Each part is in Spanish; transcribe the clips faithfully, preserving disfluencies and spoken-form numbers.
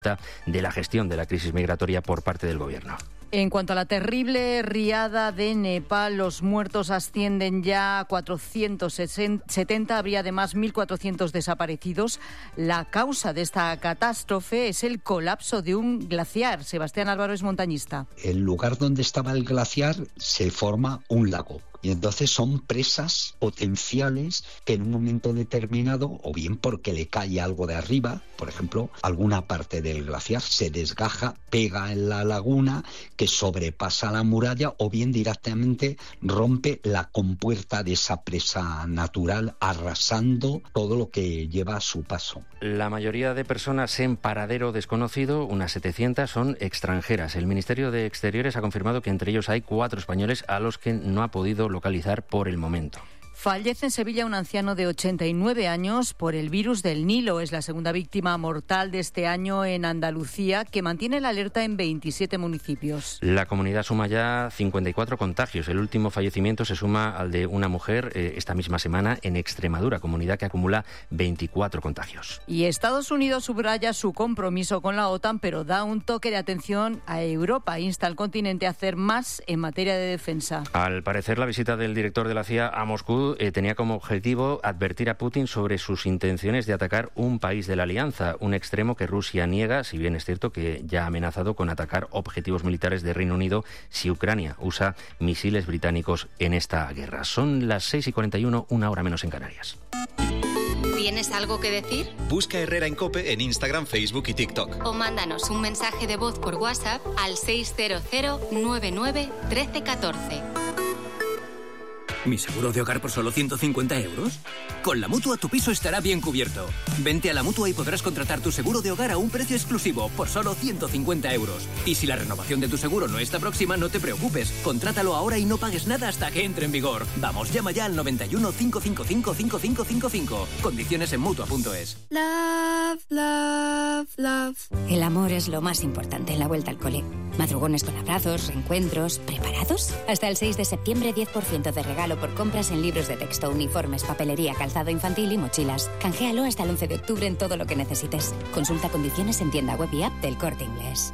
de la gestión de la crisis migratoria por parte del Gobierno. En cuanto a la terrible riada de Nepal, los muertos ascienden ya a cuatrocientos setenta, habría además mil cuatrocientos desaparecidos. La causa de esta catástrofe es el colapso de un glaciar. Sebastián Álvaro es montañista. El lugar donde estaba el glaciar se forma un lago. Y entonces son presas potenciales que en un momento determinado, o bien porque le cae algo de arriba, por ejemplo, alguna parte del glaciar se desgaja, pega en la laguna, que sobrepasa la muralla, o bien directamente rompe la compuerta de esa presa natural, arrasando todo lo que lleva a su paso. La mayoría de personas en paradero desconocido, unas setecientas, son extranjeras. El Ministerio de Exteriores ha confirmado que entre ellos hay cuatro españoles a los que no ha podido localizar por el momento. Fallece en Sevilla un anciano de ochenta y nueve años por el virus del Nilo. Es la segunda víctima mortal de este año en Andalucía, que mantiene la alerta en veintisiete municipios. La comunidad suma ya cincuenta y cuatro contagios. El último fallecimiento se suma al de una mujer eh, esta misma semana en Extremadura, comunidad que acumula veinticuatro contagios. Y Estados Unidos subraya su compromiso con la OTAN, pero da un toque de atención a Europa. Insta al continente a hacer más en materia de defensa. Al parecer, la visita del director de la C I A a Moscú Eh, tenía como objetivo advertir a Putin sobre sus intenciones de atacar un país de la alianza, un extremo que Rusia niega, si bien es cierto que ya ha amenazado con atacar objetivos militares de Reino Unido si Ucrania usa misiles británicos en esta guerra. Son las seis y cuarenta y uno, una hora menos en Canarias. ¿Tienes algo que decir? Busca Herrera en COPE en Instagram, Facebook y TikTok. O mándanos un mensaje de voz por WhatsApp al seis cero cero nueve nueve uno tres uno cuatro. ¿Mi seguro de hogar por solo ciento cincuenta euros? Con la Mutua tu piso estará bien cubierto. Vente a la Mutua y podrás contratar tu seguro de hogar a un precio exclusivo por solo ciento cincuenta euros. Y si la renovación de tu seguro no está próxima, no te preocupes. Contrátalo ahora y no pagues nada hasta que entre en vigor. Vamos, llama ya al noventa y uno, cinco cinco cinco, cinco cinco cinco cinco. Condiciones en Mutua punto es. Love, love, love. El amor es lo más importante en la vuelta al cole. Madrugones con abrazos, reencuentros. ¿Preparados? Hasta el seis de septiembre, diez por ciento de regalo por compras en libros de texto, uniformes, papelería, calzado infantil y mochilas. Canjealo hasta el once de octubre en todo lo que necesites. Consulta condiciones en tienda web y app del Corte Inglés.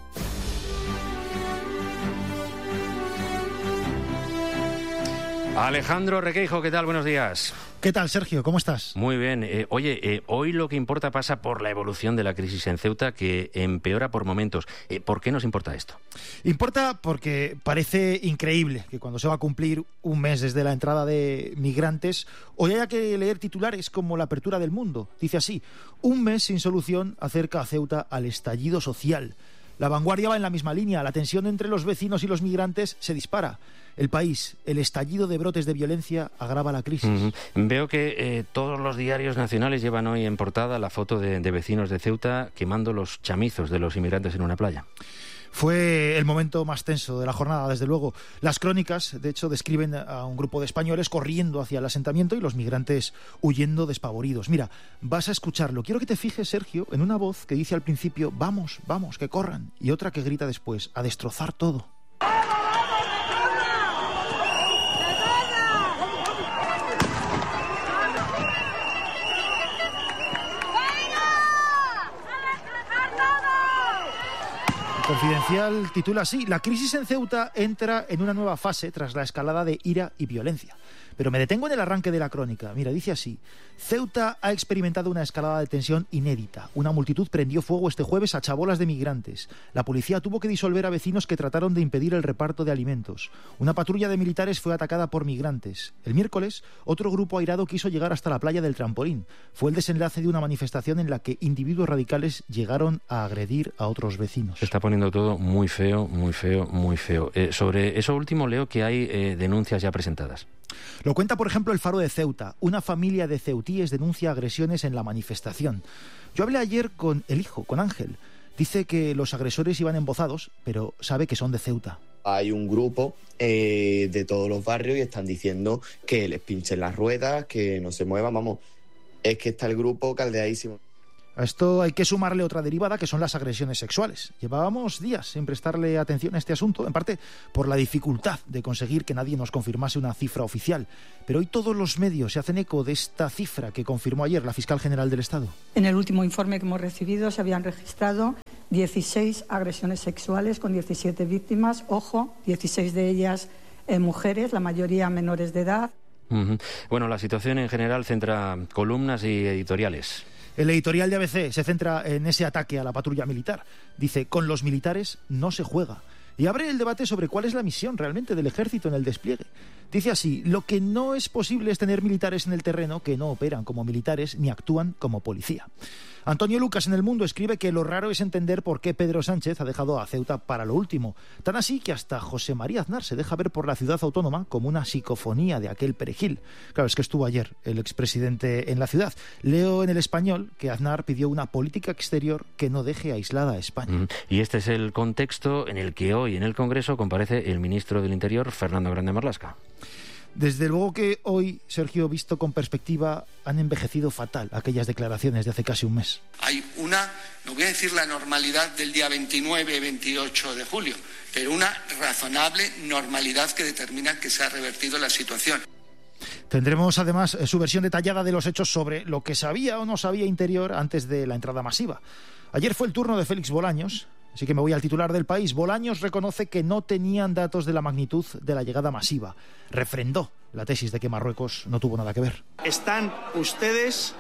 Alejandro Requeijo, ¿qué tal? Buenos días. ¿Qué tal, Sergio? ¿Cómo estás? Muy bien. Eh, oye, eh, hoy lo que importa pasa por la evolución de la crisis en Ceuta, que empeora por momentos. Eh, ¿Por qué nos importa esto? Importa porque parece increíble que cuando se va a cumplir un mes desde la entrada de migrantes, hoy haya que leer titulares como La apertura del mundo. Dice así: un mes sin solución acerca a Ceuta al estallido social. La Vanguardia va en la misma línea. La tensión entre los vecinos y los migrantes se dispara. El país, el estallido de brotes de violencia agrava la crisis. Uh-huh. Veo que eh, todos los diarios nacionales llevan hoy en portada la foto de, de vecinos de Ceuta quemando los chamizos de los inmigrantes en una playa. Fue el momento más tenso de la jornada, desde luego. Las crónicas, de hecho, describen a un grupo de españoles corriendo hacia el asentamiento y los migrantes huyendo despavoridos. Mira, vas a escucharlo. Quiero que te fijes, Sergio, en una voz que dice al principio: vamos, vamos, que corran, y otra que grita después: a destrozar todo. Confidencial titula así: la crisis en Ceuta entra en una nueva fase tras la escalada de ira y violencia. Pero me detengo en el arranque de la crónica. Mira, dice así: Ceuta ha experimentado una escalada de tensión inédita. Una multitud prendió fuego este jueves a chabolas de migrantes. La policía tuvo que disolver a vecinos que trataron de impedir el reparto de alimentos. Una patrulla de militares fue atacada por migrantes. El miércoles, otro grupo airado quiso llegar hasta la playa del Trampolín. Fue el desenlace de una manifestación en la que individuos radicales llegaron a agredir a otros vecinos. Se está poniendo todo muy feo, muy feo, muy feo. Eh, sobre eso último leo que hay eh, denuncias ya presentadas. Lo cuenta, por ejemplo, el Faro de Ceuta. Una familia de ceutíes denuncia agresiones en la manifestación. Yo hablé ayer con el hijo, con Ángel. Dice que los agresores iban embozados, pero sabe que son de Ceuta. Hay un grupo eh, de todos los barrios y están diciendo que les pinchen las ruedas, que no se muevan. Vamos, es que está el grupo caldeadísimo. A esto hay que sumarle otra derivada, que son las agresiones sexuales. Llevábamos días sin prestarle atención a este asunto, en parte por la dificultad de conseguir que nadie nos confirmase una cifra oficial. Pero hoy todos los medios se hacen eco de esta cifra que confirmó ayer la fiscal general del Estado. En el último informe que hemos recibido se habían registrado dieciséis agresiones sexuales con diecisiete víctimas. Ojo, dieciséis de ellas eh, mujeres, la mayoría menores de edad. Uh-huh. Bueno, la situación en general centra columnas y editoriales. El editorial de A B C se centra en ese ataque a la patrulla militar. Dice, con los militares no se juega. Y abre el debate sobre cuál es la misión realmente del ejército en el despliegue. Dice así, lo que no es posible es tener militares en el terreno que no operan como militares ni actúan como policía. Antonio Lucas en El Mundo escribe que lo raro es entender por qué Pedro Sánchez ha dejado a Ceuta para lo último. Tan así que hasta José María Aznar se deja ver por la ciudad autónoma como una psicofonía de aquel perejil. Claro, es que estuvo ayer el expresidente en la ciudad. Leo en El Español que Aznar pidió una política exterior que no deje aislada a España. Mm, y este es el contexto en el que hoy en el Congreso comparece el ministro del Interior, Fernando Grande Marlaska. Desde luego que hoy, Sergio, visto con perspectiva, han envejecido fatal aquellas declaraciones de hace casi un mes. Hay una, no voy a decir la normalidad del día veintinueve y veintiocho de julio, pero una razonable normalidad que determina que se ha revertido la situación. Tendremos además su versión detallada de los hechos sobre lo que sabía o no sabía Interior antes de la entrada masiva. Ayer fue el turno de Félix Bolaños. Así que me voy al titular del País. Bolaños reconoce que no tenían datos de la magnitud de la llegada masiva. Refrendó la tesis de que Marruecos no tuvo nada que ver. Están ustedes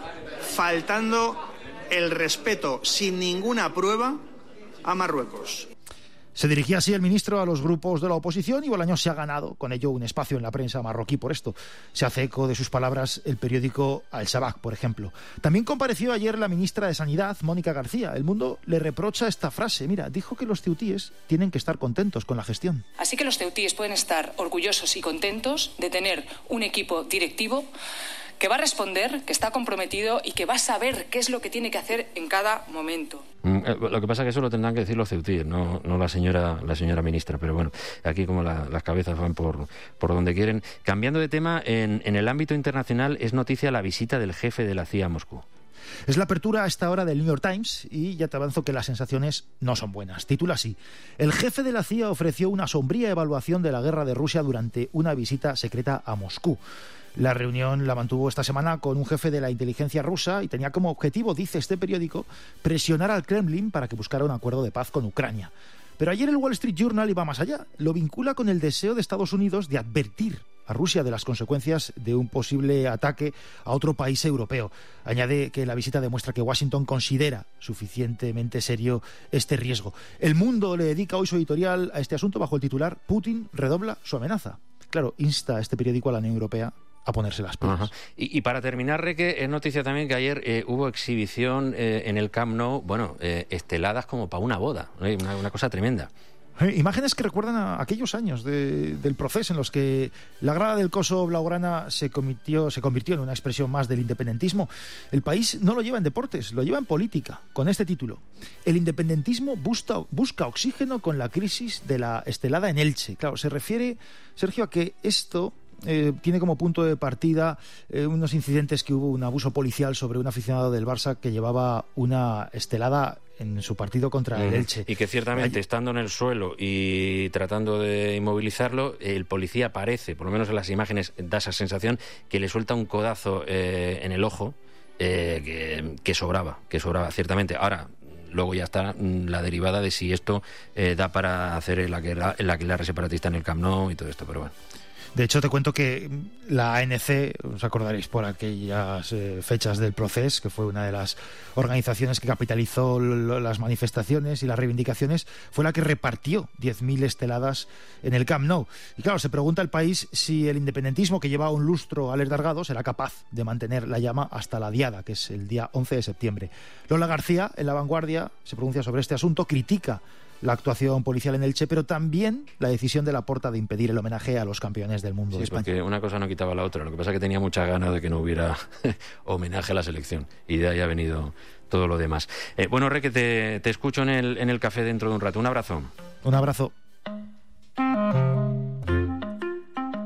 faltando el respeto sin ninguna prueba a Marruecos. Se dirigía así el ministro a los grupos de la oposición y Bolaños se ha ganado con ello un espacio en la prensa marroquí por esto. Se hace eco de sus palabras el periódico Al Sabah, por ejemplo. También compareció ayer la ministra de Sanidad, Mónica García. El Mundo le reprocha esta frase. Mira, dijo que los ceutíes tienen que estar contentos con la gestión. Así que los ceutíes pueden estar orgullosos y contentos de tener un equipo directivo que va a responder, que está comprometido y que va a saber qué es lo que tiene que hacer en cada momento. Mm, eh, lo que pasa es que eso lo tendrán que decir los ceutíes, no, no la señora la señora ministra, pero bueno, aquí como la, las cabezas van por, por donde quieren. Cambiando de tema, en, en el ámbito internacional es noticia la visita del jefe de la C I A a Moscú. Es la apertura a esta hora del New York Times y ya te avanzo que las sensaciones no son buenas. Titula así: el jefe de la C I A ofreció una sombría evaluación de la guerra de Rusia durante una visita secreta a Moscú. La reunión la mantuvo esta semana con un jefe de la inteligencia rusa y tenía como objetivo, dice este periódico, presionar al Kremlin para que buscara un acuerdo de paz con Ucrania. Pero ayer el Wall Street Journal iba más allá. Lo vincula con el deseo de Estados Unidos de advertir a Rusia de las consecuencias de un posible ataque a otro país europeo. Añade que la visita demuestra que Washington considera suficientemente serio este riesgo. El Mundo le dedica hoy su editorial a este asunto bajo el titular «Putin redobla su amenaza». Claro, insta a este periódico a la Unión Europea a ponerse las pilas. Ajá. Y, y para terminar, Reque, es noticia también que ayer eh, hubo exhibición eh, en el Camp Nou, bueno, eh, esteladas como para una boda, ¿eh? una, una cosa tremenda. Imágenes que recuerdan a aquellos años de, del proceso en los que la grada del coso blaugrana se convirtió, se convirtió en una expresión más del independentismo. El país no lo lleva en deportes, lo lleva en política, con este título: el independentismo busca, busca oxígeno con la crisis de la estelada en Elche. Claro, se refiere, Sergio, a que esto Eh, tiene como punto de partida eh, unos incidentes que hubo, un abuso policial sobre un aficionado del Barça que llevaba una estelada en su partido contra el Elche. Y que ciertamente, estando en el suelo y tratando de inmovilizarlo, el policía parece, por lo menos en las imágenes da esa sensación, que le suelta un codazo eh, en el ojo eh, que, que sobraba, que sobraba, ciertamente. Ahora, luego ya está la derivada de si esto eh, da para hacer el aquelarre, el aquelarre separatista en el Camp Nou y todo esto, pero bueno. De hecho, te cuento que la A N C, os acordaréis por aquellas eh, fechas del Procés, que fue una de las organizaciones que capitalizó lo, las manifestaciones y las reivindicaciones, fue la que repartió diez mil esteladas en el Camp Nou. Y claro, se pregunta el país si el independentismo, que lleva un lustro alargado, será capaz de mantener la llama hasta la diada, que es el día once de septiembre. Lola García, en La Vanguardia, se pronuncia sobre este asunto, critica la actuación policial en Elche, pero también la decisión de Laporta de impedir el homenaje a los campeones del mundo sí, de España. Porque una cosa no quitaba la otra. Lo que pasa es que tenía muchas ganas de que no hubiera homenaje a la selección. Y de ahí ha venido todo lo demás. Eh, bueno, Reque, te, te escucho en el, en el café dentro de un rato. Un abrazo. Un abrazo.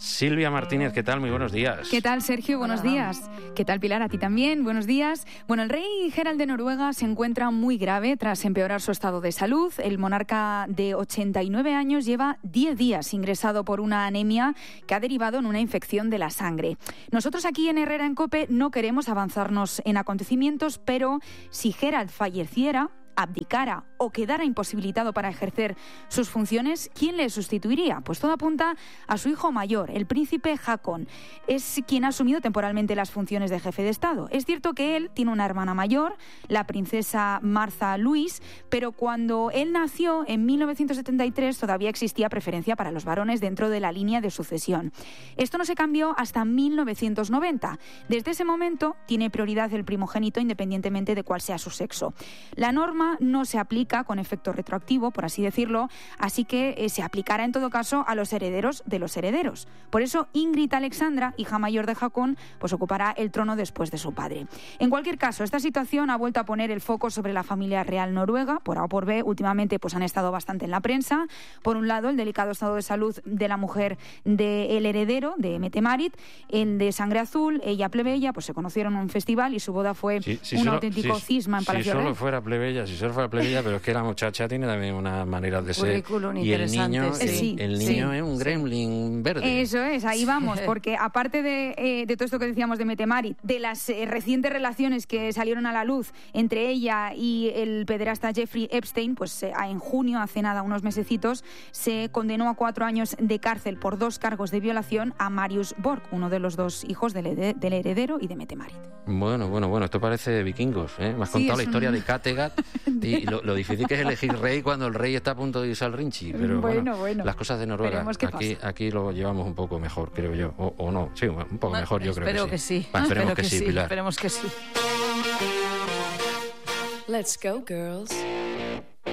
Silvia Martínez, ¿qué tal? Muy buenos días. ¿Qué tal, Sergio? Buenos Hola. días. ¿Qué tal, Pilar? A ti también. Buenos días. Bueno, el rey Gerald de Noruega se encuentra muy grave tras empeorar su estado de salud. El monarca de ochenta y nueve años lleva diez días ingresado por una anemia que ha derivado en una infección de la sangre. Nosotros aquí en Herrera en COPE no queremos avanzarnos en acontecimientos, pero si Gerald falleciera, abdicara o quedara imposibilitado para ejercer sus funciones, ¿quién le sustituiría? Pues todo apunta a su hijo mayor, el príncipe Haakon. Es quien ha asumido temporalmente las funciones de jefe de Estado. Es cierto que él tiene una hermana mayor, la princesa Martha Louise, pero cuando él nació en mil novecientos setenta y tres todavía existía preferencia para los varones dentro de la línea de sucesión. Esto no se cambió hasta mil novecientos noventa. Desde ese momento tiene prioridad el primogénito independientemente de cuál sea su sexo. La norma no se aplica con efecto retroactivo, por así decirlo, así que eh, se aplicará en todo caso a los herederos de los herederos. Por eso Ingrid Alexandra, hija mayor de Haakon, pues ocupará el trono después de su padre. En cualquier caso, esta situación ha vuelto a poner el foco sobre la familia real noruega. Por A o por B, últimamente pues han estado bastante en la prensa. Por un lado, el delicado estado de salud de la mujer del heredero, de Mette-Marit, el de sangre azul, ella plebeya, pues se conocieron en un festival y su boda fue sí, sí, un solo, auténtico sí, cisma en Palacio Si solo Real. fuera plebeya, si solo fuera plebeya, pero es que la muchacha tiene también unas maneras de ser. Currículum Y el interesante, niño, sí. el, el Sí, niño sí, es un gremlin verde. Eso es, ahí vamos, porque aparte de, eh, de todo esto que decíamos de Mette-Marit, de las eh, recientes relaciones que salieron a la luz entre ella y el pederasta Jeffrey Epstein, pues eh, en junio, hace nada, unos mesecitos, se condenó a cuatro años de cárcel por dos cargos de violación a Marius Borg, uno de los dos hijos del, herede- del heredero y de Mette-Marit. Bueno, bueno, bueno, esto parece vikingos, ¿eh? Me has Sí, contado la es historia un- de Kattegat y lo, lo difícil que es elegir rey cuando el rey está a punto de irse al Rinchi. Pero bueno, Bueno, bueno. las cosas de Noruega, Veremos qué aquí, pasa. aquí lo llevamos un poco mejor, creo yo. O, o no, sí, un poco mejor, yo creo Espero que que sí. sí. Va, esperemos Espero que sí, Pilar. Esperemos que sí. Let's go, girls.